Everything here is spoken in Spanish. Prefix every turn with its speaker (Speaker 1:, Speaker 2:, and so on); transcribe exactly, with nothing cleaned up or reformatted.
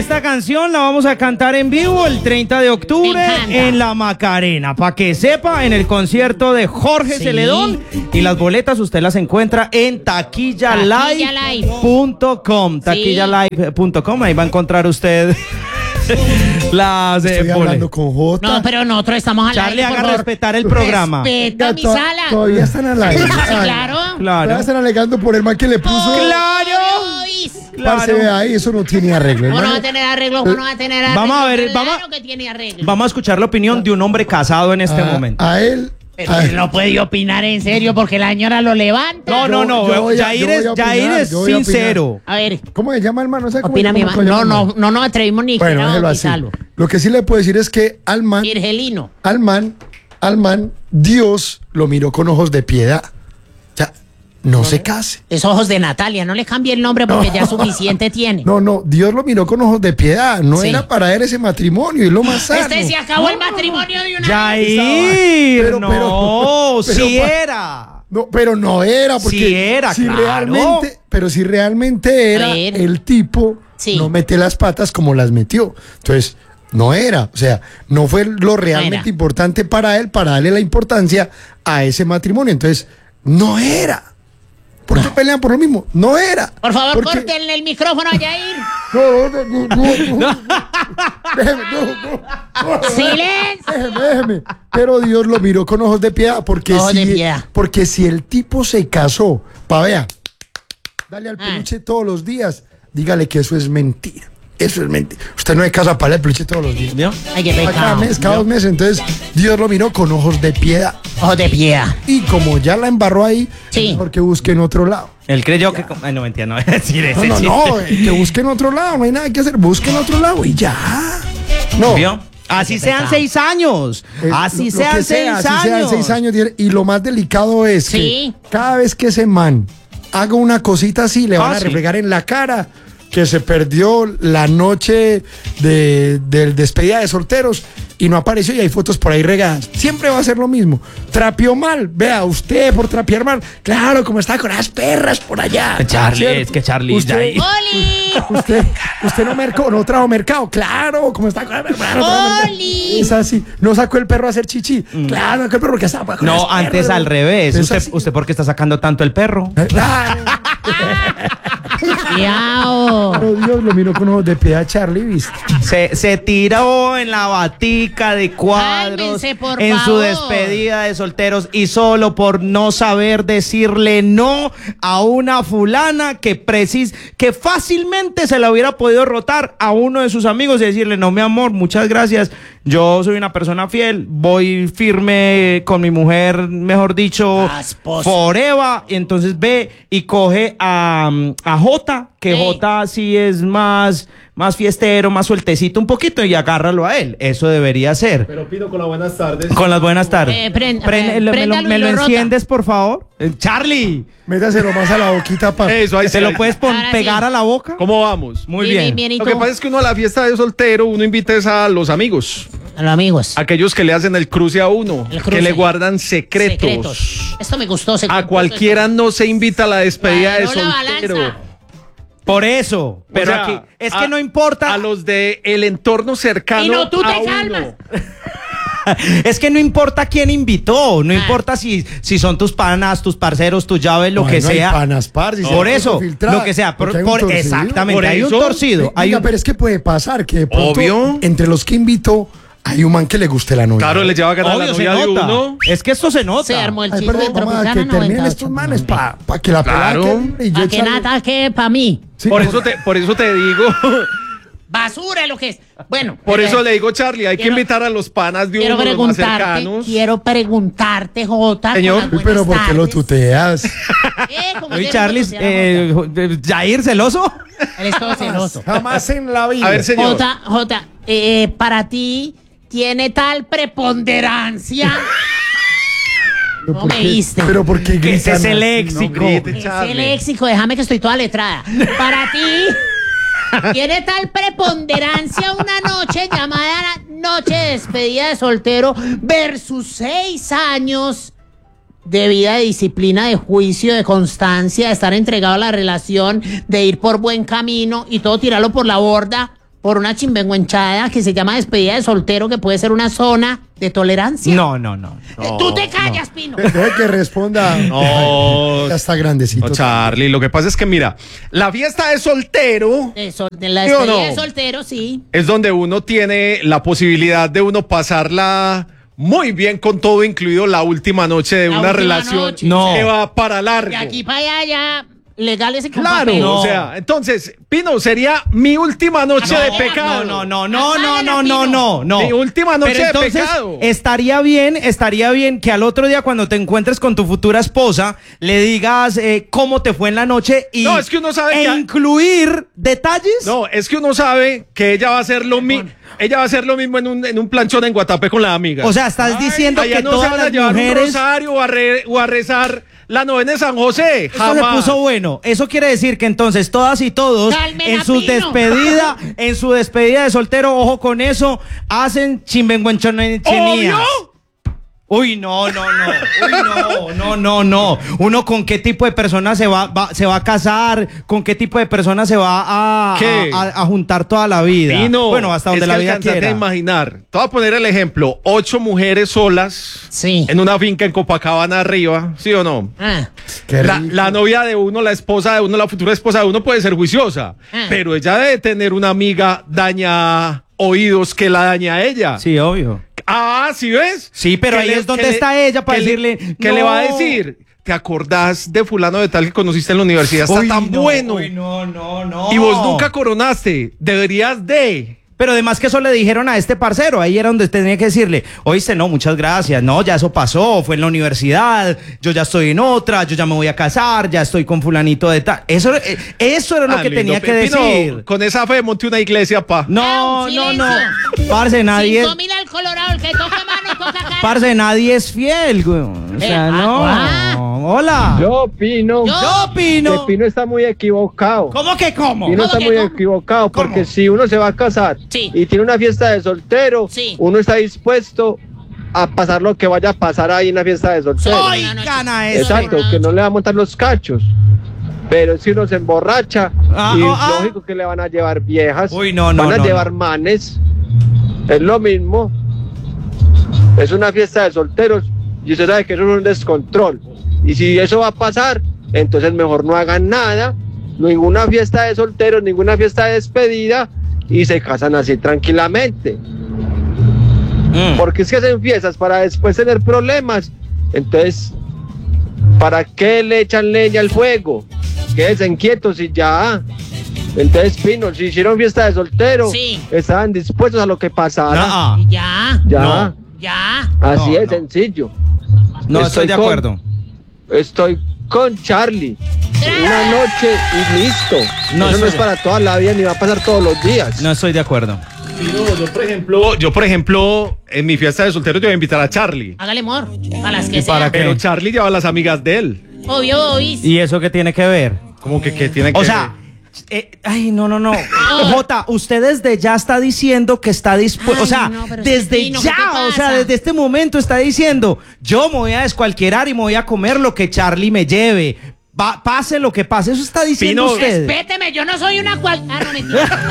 Speaker 1: esta canción la vamos a cantar en vivo el treinta de octubre en la Macarena. Para que sepa, en el concierto de Jorge sí. Celedón. Y las boletas usted las encuentra en taquilla live punto com. taquilla live punto com. Ahí va a encontrar usted las
Speaker 2: Estoy
Speaker 1: eh,
Speaker 2: hablando con Jota.
Speaker 3: No, pero nosotros estamos al
Speaker 1: Charlie,
Speaker 3: aire,
Speaker 1: haga
Speaker 3: por favor.
Speaker 1: respetar el programa.
Speaker 3: Respeta mi
Speaker 2: To-
Speaker 3: sala.
Speaker 2: Todavía están al aire.
Speaker 3: Sí,
Speaker 2: Ay,
Speaker 3: claro.
Speaker 1: Claro.
Speaker 2: Todavía están alegando por el man que le puso.
Speaker 1: ¡Claro!
Speaker 2: Parce, vea ahí, eso no tiene arreglo.
Speaker 3: ¿Cómo no va a
Speaker 2: hermano.
Speaker 3: tener arreglo? ¿Cómo no va a tener arreglo?
Speaker 1: Vamos a ver,
Speaker 3: Claro
Speaker 1: vamos-
Speaker 3: que tiene arreglo.
Speaker 1: Vamos a escuchar la opinión de un hombre casado en este
Speaker 2: a,
Speaker 1: momento.
Speaker 2: a él.
Speaker 3: Pero
Speaker 2: a
Speaker 3: él
Speaker 2: él.
Speaker 3: no puede opinar en serio porque la señora lo levanta.
Speaker 1: No, no, no.
Speaker 2: Yo- yo voy a-
Speaker 1: Jair
Speaker 2: yo voy
Speaker 1: es,
Speaker 2: a opinar,
Speaker 1: Jair es
Speaker 2: yo voy a opinar.
Speaker 1: sincero.
Speaker 3: A ver,
Speaker 2: ¿Cómo se llama, hermano? ¿Sabe cómo-
Speaker 3: opina mi
Speaker 2: cómo
Speaker 3: mamá.
Speaker 2: se
Speaker 3: No,
Speaker 2: llama,
Speaker 3: no,
Speaker 2: hermano?
Speaker 3: no nos atrevimos ni
Speaker 2: Bueno,
Speaker 3: siquiera a
Speaker 2: déjelo así.
Speaker 3: bautizarlo.
Speaker 2: Lo que sí le puedo decir es que al man,
Speaker 3: Virgelino.
Speaker 2: al man, al man, Dios lo miró con ojos de piedad. O sea, no se case.
Speaker 3: Es ojos de Natalia. No le cambie el nombre porque ya suficiente tiene.
Speaker 2: No, no, Dios lo miró con ojos de piedad. No
Speaker 3: Sí.
Speaker 2: era para él ese matrimonio y lo más sano.
Speaker 3: Este se acabó el matrimonio de una vez.
Speaker 1: Jair,
Speaker 2: Pero-
Speaker 1: no,
Speaker 2: pero- pero-
Speaker 1: sí
Speaker 2: pa-
Speaker 1: era.
Speaker 2: No, pero no era, porque
Speaker 1: Sí era,
Speaker 2: si
Speaker 1: claro.
Speaker 2: realmente, pero si realmente era,
Speaker 3: A ver.
Speaker 2: el tipo
Speaker 3: Sí.
Speaker 2: no mete las patas como las metió. Entonces, no era, o sea, no fue lo realmente
Speaker 3: era.
Speaker 2: importante para él, para darle la importancia a ese matrimonio. Entonces, no era. ¿Por qué pelean por lo mismo? No era.
Speaker 3: Por favor,
Speaker 2: Porque-
Speaker 3: córtenle el micrófono a Jair.
Speaker 2: No, no, no, no, no. Déjeme, no, no, no.
Speaker 3: ¡Silencio!
Speaker 2: Déjeme, déjeme. Pero Dios lo miró con ojos de piedad porque
Speaker 3: Ojos
Speaker 2: si,
Speaker 3: de piedad.
Speaker 2: porque si el tipo se casó, pa' vea, dale al
Speaker 3: Ah.
Speaker 2: peluche todos los días, dígale que eso es mentira. Eso es mentira. Usted no se casa para darle al peluche todos los días.
Speaker 1: ¿Vio?
Speaker 3: Ay, qué
Speaker 2: A cada
Speaker 3: pecado.
Speaker 2: mes, cada dos meses. Entonces, Dios lo miró con ojos de piedad.
Speaker 3: Ojos de piedad.
Speaker 2: Y como ya la embarró ahí,
Speaker 3: Sí.
Speaker 2: es mejor que busque en otro lado.
Speaker 1: Él creyó que... Ay, no, mentira, no voy a decir ese
Speaker 2: No, no,
Speaker 1: chiste.
Speaker 2: no, eh, que busque en otro lado. No hay nada que hacer. Busque en otro lado y ya. No.
Speaker 1: ¿Vio? Así
Speaker 3: Qué
Speaker 1: sean
Speaker 3: pecado.
Speaker 1: seis años.
Speaker 2: Eh,
Speaker 1: Así
Speaker 2: lo- lo
Speaker 1: sean
Speaker 2: que
Speaker 1: seis
Speaker 2: sea, así
Speaker 1: años.
Speaker 2: sean seis años. Y lo más delicado es
Speaker 3: Sí.
Speaker 2: que cada vez que ese man haga una cosita así, le van
Speaker 1: Ah,
Speaker 2: a
Speaker 1: sí.
Speaker 2: reflejar en la cara que se perdió la noche de, de despedida de solteros y no apareció y hay fotos por ahí regadas. Siempre va a ser lo mismo. Trapeó mal. Vea, usted por trapear mal. Claro, como está con las perras por allá.
Speaker 1: Charlie,
Speaker 2: ¿Cierto?
Speaker 1: es que Charlie...
Speaker 2: Usted-
Speaker 1: Jair-
Speaker 3: ¡Oli!
Speaker 2: Usted, usted no, mercó, no trajo mercado, claro, como está con el perro, no trajo mercado.
Speaker 3: ¡Oli!
Speaker 2: Es así, no sacó el perro a hacer chichi, claro, sacó el perro porque estaba con
Speaker 1: No,
Speaker 2: las
Speaker 1: antes
Speaker 2: perras.
Speaker 1: al revés.
Speaker 2: Es
Speaker 1: ¿Usted,
Speaker 2: así.
Speaker 1: ¿Usted por qué está sacando tanto el perro?
Speaker 2: Claro.
Speaker 3: Miau.
Speaker 2: Pero Dios lo miró con ojos de piedad, Charlie, ¿viste?
Speaker 1: Se, se tiró en la batica de cuadros
Speaker 3: Cálmense, por
Speaker 1: en su
Speaker 3: favor.
Speaker 1: despedida de solteros y solo por no saber decirle no a una fulana que precis que fácilmente se la hubiera podido rotar a uno de sus amigos y decirle no, mi amor, muchas gracias, yo soy una persona fiel, voy firme con mi mujer, mejor dicho,
Speaker 3: La esposa.
Speaker 1: forever, y entonces ve y coge a, a Jota, que
Speaker 3: Sí.
Speaker 1: Jota sí es más, más fiestero, más sueltecito un poquito y agárralo a él. Eso debería ser.
Speaker 4: Pero pido con las buenas tardes.
Speaker 1: Con las buenas tardes.
Speaker 3: Eh, pren-
Speaker 1: Pren-
Speaker 3: eh,
Speaker 1: ¿me lo-
Speaker 3: préndalo
Speaker 1: ¿Me
Speaker 3: y
Speaker 1: lo,
Speaker 3: lo rota.
Speaker 1: enciendes, por favor? Eh, Charlie,
Speaker 2: Métaselo más a la boquita, pa.
Speaker 4: Eso, ahí
Speaker 1: ¿te
Speaker 4: sí.
Speaker 1: lo puedes pon-
Speaker 3: Ahora sí.
Speaker 1: pegar a la boca?
Speaker 4: ¿Cómo vamos?
Speaker 1: Muy
Speaker 3: Bien,
Speaker 1: bien.
Speaker 3: bien, ¿y
Speaker 4: Lo
Speaker 3: tú?
Speaker 4: que pasa es que uno a la fiesta de soltero, uno invita es a los amigos,
Speaker 3: A los amigos.
Speaker 4: aquellos que le hacen el cruce a uno,
Speaker 3: El cruce.
Speaker 4: que le guardan secretos.
Speaker 3: Secretos. Esto me gustó. se
Speaker 4: A
Speaker 3: compuso
Speaker 4: cualquiera
Speaker 3: esto.
Speaker 4: no se invita a la despedida de
Speaker 3: Cuadró la
Speaker 4: soltero.
Speaker 3: balanza.
Speaker 1: Por eso. Pero
Speaker 4: O sea,
Speaker 1: aquí, es
Speaker 4: a-
Speaker 1: que no importa.
Speaker 4: A los de el entorno cercano.
Speaker 3: Y no, tú te
Speaker 4: a uno.
Speaker 3: calmas.
Speaker 1: Es que no importa quién invitó, no
Speaker 3: Ah.
Speaker 1: importa si, si son tus panas, tus parceros, tus llaves, lo
Speaker 2: No,
Speaker 1: que
Speaker 2: no hay
Speaker 1: sea.
Speaker 2: panas, parce, si
Speaker 1: Por
Speaker 2: se
Speaker 1: eso,
Speaker 2: puede filtrar,
Speaker 1: lo que sea. Por,
Speaker 2: porque hay un
Speaker 1: por-
Speaker 2: torcido.
Speaker 1: exactamente,
Speaker 4: Por
Speaker 1: hay un
Speaker 4: eso,
Speaker 1: torcido. Hay
Speaker 2: Oiga,
Speaker 1: un-
Speaker 2: pero es que puede pasar que de pronto,
Speaker 4: Obvio.
Speaker 2: entre los que invitó, hay un man que le guste la novia.
Speaker 4: Claro, le lleva a ganar la
Speaker 1: Obvio, se
Speaker 4: novia de
Speaker 1: nota.
Speaker 4: uno.
Speaker 1: Es que esto se nota.
Speaker 3: Se armó el
Speaker 2: Ay,
Speaker 3: chico
Speaker 2: perdón,
Speaker 3: de
Speaker 2: mamá,
Speaker 3: Tropicana
Speaker 2: que terminen
Speaker 3: noventa y
Speaker 2: estos
Speaker 3: ocho.
Speaker 2: manes para que la pelada
Speaker 4: Claro.
Speaker 2: quede libre y yo
Speaker 3: ¿A qué
Speaker 2: echarle-
Speaker 3: nata que para mí?
Speaker 2: Sí,
Speaker 4: Por
Speaker 2: como-
Speaker 4: eso te, por eso te digo,
Speaker 3: Basura es lo que es. Bueno.
Speaker 4: por
Speaker 3: pero-
Speaker 4: eso le digo, Charlie, hay que
Speaker 3: Quiero-
Speaker 4: invitar a los panas de
Speaker 3: Quiero
Speaker 4: uno, los más
Speaker 3: preguntarte,
Speaker 4: cercanos.
Speaker 3: quiero preguntarte, Jota.
Speaker 4: Señor.
Speaker 3: con las
Speaker 2: Uy, pero
Speaker 3: buenas
Speaker 2: ¿por qué lo
Speaker 3: tardes.
Speaker 2: tuteas?
Speaker 3: Eh, como
Speaker 1: Oye,
Speaker 3: si
Speaker 1: Charlie,
Speaker 3: era Jota.
Speaker 1: eh, Jair celoso.
Speaker 3: Él es todo celoso.
Speaker 2: Jamás en la vida.
Speaker 4: A ver, señor.
Speaker 3: Jota, Jota, eh, para ti tiene tal preponderancia.
Speaker 2: Pero
Speaker 3: no
Speaker 2: ¿por
Speaker 3: me
Speaker 2: qué-
Speaker 3: viste.
Speaker 2: Pero ¿por qué
Speaker 1: Que ese
Speaker 2: gritan
Speaker 1: es el
Speaker 2: así?
Speaker 1: léxico.
Speaker 4: No grite,
Speaker 3: Ese
Speaker 4: Charlie.
Speaker 3: léxico, déjame que estoy toda letrada. Para ti, tiene tal preponderancia una noche llamada Noche de Despedida de Soltero versus seis años de vida, de disciplina, de juicio, de constancia, de estar entregado a la relación, de ir por buen camino y todo tirarlo por la borda por una chimbenguenchada que se llama despedida de soltero, que puede ser una zona de tolerancia.
Speaker 1: No, no, no.
Speaker 3: Eh, Tú te callas, Pino.
Speaker 2: Deje que responda.
Speaker 4: No.
Speaker 2: Ya está grandecito.
Speaker 4: No, Charlie, lo que pasa es que mira, la fiesta de soltero
Speaker 3: De, sol- de la
Speaker 4: ¿Sí o
Speaker 3: despedida
Speaker 4: no?
Speaker 3: de soltero, sí.
Speaker 4: es donde uno tiene la posibilidad de uno pasarla muy bien con todo incluido la última noche de
Speaker 3: La
Speaker 4: una
Speaker 3: última
Speaker 4: relación
Speaker 3: noche.
Speaker 1: No.
Speaker 4: que va para largo.
Speaker 3: De aquí para allá ya legales y con
Speaker 4: Claro,
Speaker 3: papel.
Speaker 1: No.
Speaker 4: o sea, entonces, Pino, sería mi última noche
Speaker 3: No,
Speaker 4: de
Speaker 3: no,
Speaker 4: pecado.
Speaker 1: No, no, no, no, no,
Speaker 3: Apágala,
Speaker 1: no, no,
Speaker 3: Pino.
Speaker 1: no, no.
Speaker 4: Mi última noche
Speaker 1: Pero
Speaker 4: de
Speaker 1: entonces,
Speaker 4: pecado.
Speaker 1: estaría bien, estaría bien que al otro día cuando te encuentres con tu futura esposa le digas eh, cómo te fue en la noche y
Speaker 4: No, es que uno sabe
Speaker 1: e
Speaker 4: que-
Speaker 1: incluir detalles.
Speaker 4: No, es que uno sabe que ella va a hacer lo mismo. Ella va a hacer lo mismo en un, en un planchón en Guatapé con la amiga.
Speaker 1: O sea, estás diciendo
Speaker 4: Allá
Speaker 1: que
Speaker 4: no se
Speaker 1: todas
Speaker 4: van a
Speaker 1: las
Speaker 4: llevar un
Speaker 1: mujeres.
Speaker 4: rosario o a, re- o a rezar la novena de San José.
Speaker 1: Esto
Speaker 4: Jamás.
Speaker 1: se puso bueno. Eso quiere decir que entonces todas y todos
Speaker 3: Cálmela,
Speaker 1: en su
Speaker 3: Pino.
Speaker 1: despedida, en su despedida de soltero, ojo con eso, hacen chimbenguenchonechenías.
Speaker 4: ¿Obvio?
Speaker 1: Uy, no, no, no. Uy, no, no, no, no. Uno con qué tipo de persona se va, va- se va a casar, con qué tipo de persona se va a,
Speaker 4: ¿Qué?
Speaker 1: a, a- a juntar toda la vida.
Speaker 4: Pino,
Speaker 1: Bueno, hasta donde
Speaker 4: es
Speaker 1: la
Speaker 4: que
Speaker 1: vida
Speaker 4: alcánzate
Speaker 1: quiera.
Speaker 4: a imaginar. Te voy a poner el ejemplo. Ocho mujeres solas
Speaker 3: Sí.
Speaker 4: en una finca en Copacabana arriba, ¿sí o no?
Speaker 3: Ah,
Speaker 2: Qué
Speaker 4: La,
Speaker 2: rico.
Speaker 4: la novia de uno, la esposa de uno, la futura esposa de uno puede ser juiciosa,
Speaker 3: Ah.
Speaker 4: pero ella debe tener una amiga daña oídos que la daña a ella.
Speaker 1: Sí, obvio.
Speaker 4: Ah, ¿sí ves?
Speaker 1: Sí, pero
Speaker 4: Que
Speaker 1: ahí
Speaker 4: le-
Speaker 1: es donde
Speaker 4: que le-
Speaker 1: está ella para
Speaker 4: que le-
Speaker 1: decirle,
Speaker 4: ¿Qué
Speaker 1: no.
Speaker 4: le va a decir? ¿Te acordás de fulano de tal que conociste en la universidad? Está
Speaker 1: Uy,
Speaker 4: tan
Speaker 1: no,
Speaker 4: bueno.
Speaker 1: uy, no, no, no.
Speaker 4: Y vos nunca coronaste. Deberías de...
Speaker 1: Pero además que eso le dijeron a este parcero, ahí era donde tenía que decirle, oíste, no, muchas gracias, no, ya eso pasó, fue en la universidad, yo ya estoy en otra, yo ya me voy a casar, ya estoy con fulanito de tal. Eso, eh, eso era lo
Speaker 4: Ah,
Speaker 1: que
Speaker 4: lindo,
Speaker 1: tenía que
Speaker 4: Pepino,
Speaker 1: decir.
Speaker 4: Con esa fe monté una iglesia, pa.
Speaker 1: No,
Speaker 3: Ah, un
Speaker 1: no, no.
Speaker 3: silencio.
Speaker 1: Parce, nadie,
Speaker 3: cinco mil al Colorado, el que toca mano, toca cara.
Speaker 1: parce, nadie es fiel, güey. O sea,
Speaker 3: Eh,
Speaker 1: no.
Speaker 3: ah,
Speaker 1: Hola.
Speaker 5: Yo opino
Speaker 3: Yo-
Speaker 1: Yo
Speaker 5: que
Speaker 1: opino.
Speaker 5: Pino está muy equivocado.
Speaker 1: ¿Cómo que cómo?
Speaker 5: Pino
Speaker 3: ¿Cómo
Speaker 5: está
Speaker 3: que
Speaker 5: muy
Speaker 3: cómo?
Speaker 5: equivocado porque
Speaker 1: ¿Cómo?
Speaker 5: si uno se va a casar
Speaker 3: Sí.
Speaker 5: y tiene una fiesta de soltero,
Speaker 3: Sí.
Speaker 5: uno está dispuesto a pasar lo que vaya a pasar ahí en la fiesta de soltero.
Speaker 3: Soy-
Speaker 1: Oigan a ese.
Speaker 5: Exacto, que no le va a montar los cachos. Pero si uno se emborracha,
Speaker 1: Ah,
Speaker 5: y
Speaker 1: oh,
Speaker 5: es
Speaker 1: ah.
Speaker 5: lógico que le van a llevar viejas,
Speaker 1: Uy, no, no,
Speaker 5: van a
Speaker 1: no,
Speaker 5: llevar
Speaker 1: no.
Speaker 5: manes, es lo mismo. Es una fiesta de solteros y usted sabe que eso es un descontrol. Y si eso va a pasar, entonces mejor no hagan nada, ninguna fiesta de solteros, ninguna fiesta de despedida y se casan así tranquilamente.
Speaker 1: Mm.
Speaker 5: Porque es que hacen fiestas para después tener problemas. Entonces, ¿para qué le echan leña al fuego? Quédense inquietos y ya. Entonces, Pino, si hicieron fiesta de soltero,
Speaker 3: Sí.
Speaker 5: estaban dispuestos a lo que pasara.
Speaker 1: Ah,
Speaker 3: Y ya,
Speaker 5: Ya,
Speaker 1: no.
Speaker 3: ya.
Speaker 5: así
Speaker 1: No,
Speaker 5: es,
Speaker 1: no.
Speaker 5: sencillo.
Speaker 1: no estoy de
Speaker 5: con-
Speaker 1: acuerdo.
Speaker 5: Estoy con Charlie. Una noche y listo.
Speaker 1: No,
Speaker 5: Eso no
Speaker 1: estoy-
Speaker 5: es para toda la vida ni va a pasar todos los días.
Speaker 1: No estoy de acuerdo.
Speaker 4: Yo, yo, por ejemplo, yo, por ejemplo, en mi fiesta de soltero yo voy a invitar a Charlie.
Speaker 3: Hágale amor, a las que
Speaker 1: ¿Y para
Speaker 3: sea.
Speaker 1: qué?
Speaker 4: Pero Charlie lleva a las amigas de él.
Speaker 3: Obvio, obis.
Speaker 1: ¿Y eso qué tiene que ver?
Speaker 4: Como que, que tiene que
Speaker 1: O sea, eh, ay, no, no, no. Jota, usted desde ya está diciendo que está dispuesto.
Speaker 3: Ay,
Speaker 1: O sea,
Speaker 3: no, pero es que,
Speaker 1: desde
Speaker 3: Pino, ¿qué
Speaker 1: ya,
Speaker 3: te
Speaker 1: o sea,
Speaker 3: pasa?
Speaker 1: desde este momento está diciendo: yo me voy a descualquierar y me voy a comer lo que Charlie me lleve. Va- pase lo que pase. Eso está diciendo
Speaker 4: Pino,
Speaker 1: usted.
Speaker 3: Respéteme, yo no soy una cual. Ah, no, mentira.